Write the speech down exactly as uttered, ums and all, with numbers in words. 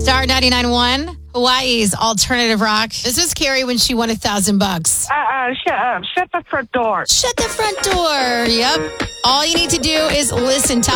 Star ninety-nine point one, Hawaii's alternative rock. This was Carrie when she won a thousand bucks. Uh, uh, shut up. Shut the front door. Shut the front door. Yep. All you need to do is listen. Top